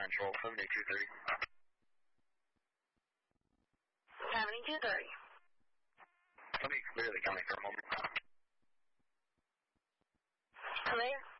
Central, 7230. 7230. Let me clear the county for a moment. Clear.